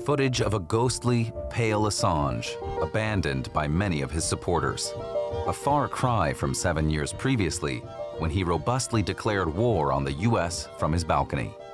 footage of a ghostly, pale Assange, abandoned by many of his supporters. A far cry from 7 years previously, when he robustly declared war on the US from his balcony.